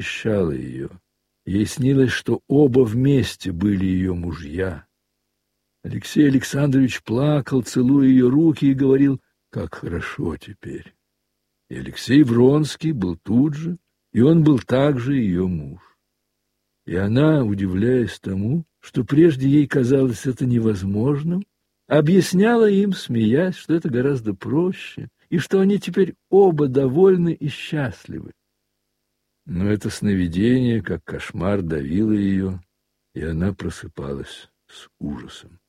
восхищало ее. Ей снилось, что оба вместе были ее мужья. Алексей Александрович плакал, целуя ее руки, и говорил: «Как хорошо теперь». И Алексей Вронский был тут же, и он был также ее муж. И она, удивляясь тому, что прежде ей казалось это невозможным, объясняла им, смеясь, что это гораздо проще, и что они теперь оба довольны и счастливы. Но это сновидение, как кошмар, давило ее, и она просыпалась с ужасом.